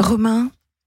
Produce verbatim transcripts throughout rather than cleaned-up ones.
Romain,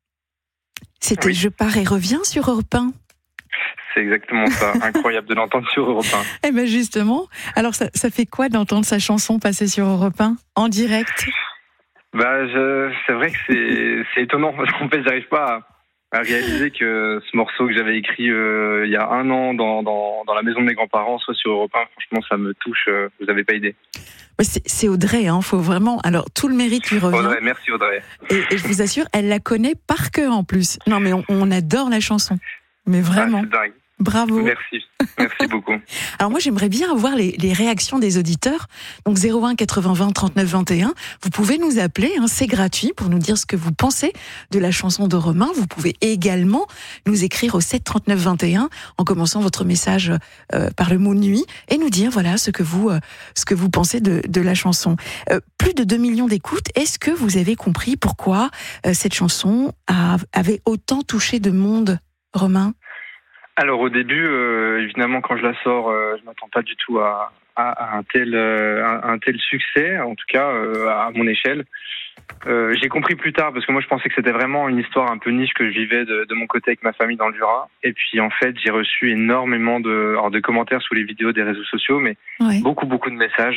c'était Oui. Je pars et reviens sur Europe un. C'est exactement ça. Incroyable de l'entendre sur Europe un. Eh bien justement, alors ça, ça fait quoi d'entendre sa chanson passer sur Europe un en direct? Bah, je, c'est vrai que c'est, c'est étonnant parce qu'en fait, j'arrive pas à, à réaliser que ce morceau que j'avais écrit euh, il y a un an dans, dans, dans la maison de mes grands-parents soit sur Europe un. Franchement, ça me touche. euh, vous avez pas idée. C'est, c'est Audrey, hein, faut vraiment. Alors tout le mérite lui revient. Audrey, merci Audrey. Et, et je vous assure, elle la connaît par cœur en plus. Non mais on, on adore la chanson. Mais vraiment, Ah, c'est dingue. bravo. Merci. Merci beaucoup. Alors moi j'aimerais bien avoir les, les réactions des auditeurs. Donc zéro un quatre-vingts vingt trente-neuf vingt et un. Vous pouvez nous appeler, hein, c'est gratuit pour nous dire ce que vous pensez de la chanson de Romain. Vous pouvez également nous écrire au sept trente-neuf vingt et un en commençant votre message euh, par le mot nuit et nous dire voilà ce que vous euh, ce que vous pensez de, de la chanson. Euh, plus de deux millions d'écoutes. Est-ce que vous avez compris pourquoi euh, cette chanson a, avait autant touché de monde, Romain? Alors au début, euh, évidemment, quand je la sors, euh, je m'attends pas du tout à, à, à un tel euh, un, un tel succès, en tout cas euh, à mon échelle. Euh, j'ai compris plus tard parce que moi je pensais que c'était vraiment une histoire un peu niche que je vivais de, de mon côté avec ma famille dans le Jura. Et puis en fait, j'ai reçu énormément de, alors, de commentaires sous les vidéos des réseaux sociaux, mais Ouais. beaucoup beaucoup de messages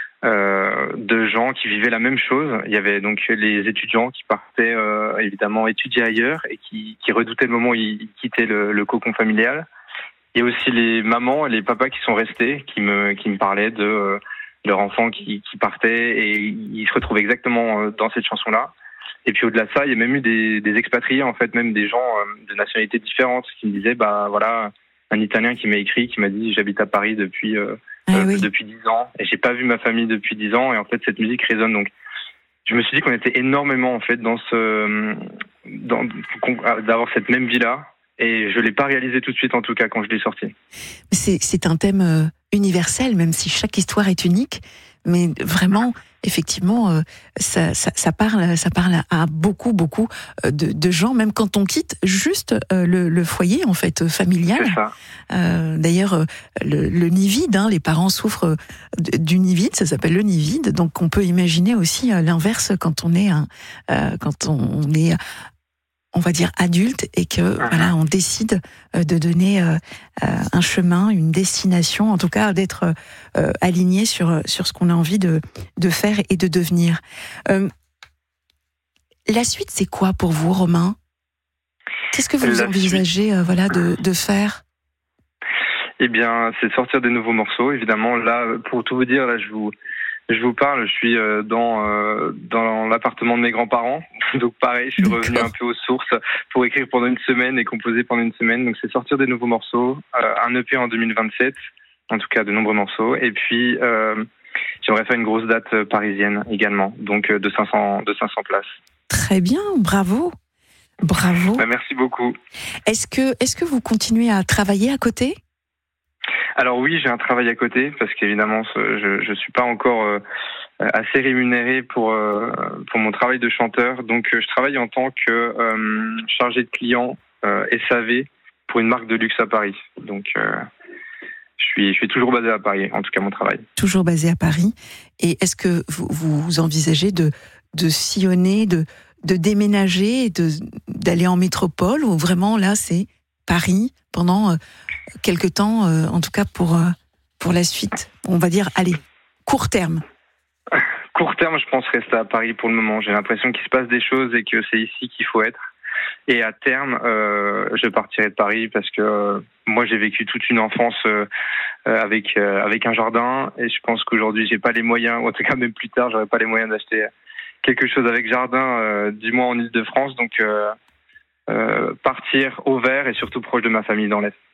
euh, de gens qui vivaient la même chose. Il y avait donc les étudiants qui partaient euh, évidemment étudier ailleurs et qui, qui redoutaient le moment où ils, ils quittaient le, le cocon familial. Il y a aussi les mamans et les papas qui sont restés, qui me qui me parlaient de euh, leur enfant qui, qui partait et ils se retrouvent exactement dans cette chanson-là. Et puis au-delà de ça, il y a même eu des, des expatriés, en fait, même des gens euh, de nationalités différentes qui me disaient, bah voilà, un Italien qui m'a écrit, qui m'a dit, j'habite à Paris depuis euh, Ah euh, oui. depuis dix ans et j'ai pas vu ma famille depuis dix ans et en fait cette musique résonne. Donc je me suis dit qu'on était énormément en fait dans ce dans d'avoir cette même vie-là et je l'ai pas réalisé tout de suite en tout cas quand je l'ai sorti. C'est, c'est un thème euh, universel, même si chaque histoire est unique. Mais vraiment, effectivement, euh, ça, ça, ça parle, ça parle à beaucoup, beaucoup euh, de, de gens, même quand on quitte juste euh, le, le foyer en fait familial. C'est ça. Euh, d'ailleurs, euh, le, le nid vide, hein, les parents souffrent d- du nid vide, ça s'appelle le nid vide. Donc, on peut imaginer aussi euh, l'inverse quand on est, un, euh, quand on est on va dire adulte et que Mmh. voilà, on décide euh, de donner euh, euh, un chemin, une destination, en tout cas d'être euh, aligné sur sur ce qu'on a envie de de faire et de devenir. Euh, la suite, c'est quoi pour vous, Romain? Qu'est-ce que vous La envisagez euh, voilà de de faire? Eh bien, c'est de sortir des nouveaux morceaux. Évidemment, là, pour tout vous dire, là, je vous je vous parle, je suis euh, dans euh, dans l'appartement de mes grands-parents. Donc pareil, je suis D'accord. revenu un peu aux sources pour écrire pendant une semaine et composer pendant une semaine. Donc c'est sortir des nouveaux morceaux, euh, un E P en deux mille vingt-sept, en tout cas de nombreux morceaux. Et puis euh, j'aimerais faire une grosse date euh, parisienne également, donc euh, de cinq cents de cinq cents places. Très bien, bravo, bravo. Bah, merci beaucoup. Est-ce que est-ce que vous continuez à travailler à côté? Alors oui, j'ai un travail à côté parce qu'évidemment, ce- je je suis pas encore euh, assez rémunéré pour euh, pour mon travail de chanteur. Donc euh, je travaille en tant que euh, chargé de client euh, S A V pour une marque de luxe à Paris. Donc euh, je suis je suis toujours basé à Paris, en tout cas mon travail. Toujours basé à Paris. Et est-ce que vous, vous envisagez de, de sillonner, de, de déménager, de, d'aller en métropole, ou vraiment là c'est Paris pendant euh, quelque temps, euh, en tout cas pour, euh, pour la suite? On va dire, allez, court terme. Court terme, je pense rester à Paris pour le moment. J'ai l'impression qu'il se passe des choses et que c'est ici qu'il faut être. Et à terme, euh, je partirai de Paris parce que euh, moi j'ai vécu toute une enfance euh, avec euh, avec un jardin et je pense qu'aujourd'hui j'ai pas les moyens, ou en tout cas même plus tard j'aurais pas les moyens d'acheter quelque chose avec jardin, euh, du moins en Île-de-France. Donc euh, euh, partir au vert et surtout proche de ma famille dans l'Est.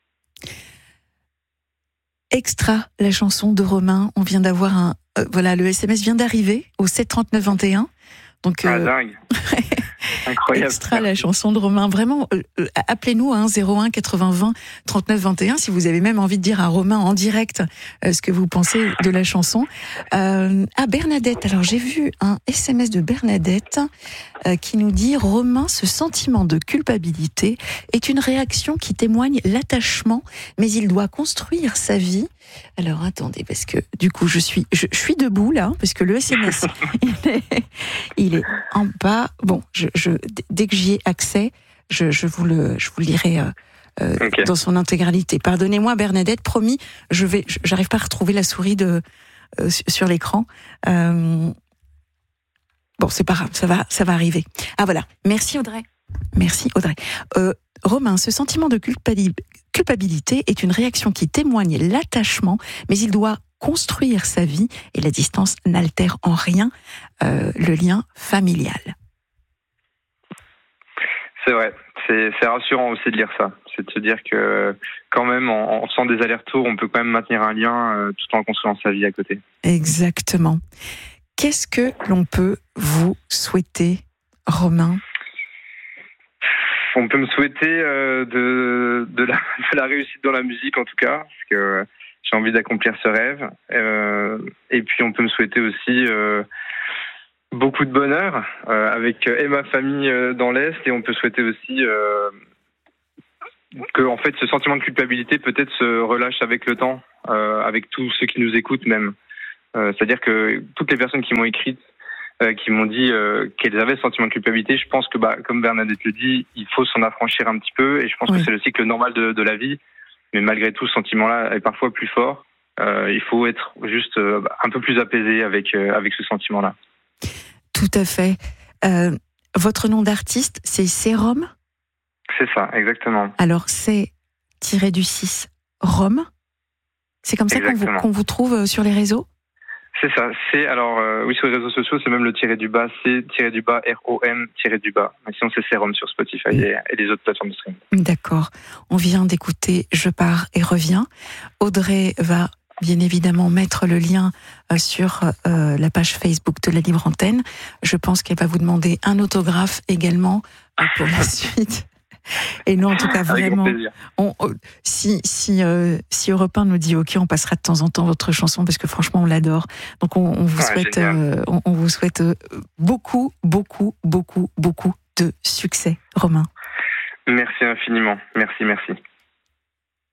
Extra, la chanson de Romain. On vient d'avoir un, euh, voilà, le S M S vient d'arriver au sept trente-neuf vingt et un. Donc, Ah euh, dingue. Incroyable. extra la chanson de Romain. Vraiment, euh, euh, appelez-nous hein, zéro un quatre-vingts vingt trente-neuf vingt et un si vous avez même envie de dire à Romain en direct euh, ce que vous pensez de la chanson. Euh, ah, Bernadette. Alors, j'ai vu un S M S de Bernadette euh, qui nous dit « Romain, ce sentiment de culpabilité est une réaction qui témoigne l'attachement, mais il doit construire sa vie Alors attendez, parce que du coup je suis je, je suis debout là, parce que le S M S il, est, il est en bas. Bon, je, je dès que j'y ai accès, je, je vous le je vous le lirai euh, euh, okay. dans son intégralité. Pardonnez-moi Bernadette, promis, je vais j'arrive pas à retrouver la souris de euh, sur l'écran. Euh, bon, c'est pas grave, ça va ça va arriver. Ah voilà, merci Audrey. Merci Audrey. Euh, Romain, ce sentiment de culpabilité est une réaction qui témoigne l'attachement, mais il doit construire sa vie et la distance n'altère en rien euh, le lien familial. C'est vrai, c'est, c'est rassurant aussi de lire ça. C'est de se dire que quand même, en, en faisant des allers-retours, on peut quand même maintenir un lien euh, tout en construisant sa vie à côté. Exactement. Qu'est-ce que l'on peut vous souhaiter, Romain ? On peut me souhaiter euh, de, de, la, de la réussite dans la musique, en tout cas, parce que j'ai envie d'accomplir ce rêve. Euh, et puis, on peut me souhaiter aussi euh, beaucoup de bonheur euh, avec euh, et ma famille euh, dans l'Est. Et on peut souhaiter aussi euh, que, en fait, ce sentiment de culpabilité peut-être se relâche avec le temps, euh, avec tous ceux qui nous écoutent même. Euh, c'est-à-dire que toutes les personnes qui m'ont écrite, Euh, qui m'ont dit euh, qu'elles avaient ce sentiment de culpabilité. Je pense que, bah, comme Bernadette le dit, il faut s'en affranchir un petit peu, et je pense oui. que c'est le cycle normal de, de la vie. Mais malgré tout, ce sentiment-là est parfois plus fort. Euh, il faut être juste euh, un peu plus apaisé avec euh, avec ce sentiment-là. Tout à fait. Euh, votre nom d'artiste, c'est Sérum ? C'est ça, exactement. Alors, c'est tiré du six Rome. C'est comme ça qu'on vous, qu'on vous trouve sur les réseaux ? C'est ça, c'est alors euh, oui sur les réseaux sociaux c'est même le tiré du bas, c'est tiré du bas R O M tiré du bas. Mais sinon c'est Sérum sur Spotify et, et les autres plateformes de streaming. D'accord. On vient d'écouter Je pars et reviens. Audrey va bien évidemment mettre le lien euh, sur euh, la page Facebook de la Libre Antenne. Je pense qu'elle va vous demander un autographe également euh, pour la suite. Et nous, en tout cas, vraiment, on, on, si si euh, si Europe un nous dit OK, on passera de temps en temps votre chanson parce que franchement, on l'adore. Donc, on, on vous ah, souhaite, euh, on, on vous souhaite beaucoup, beaucoup, beaucoup, beaucoup de succès, Romain. Merci infiniment. Merci, merci.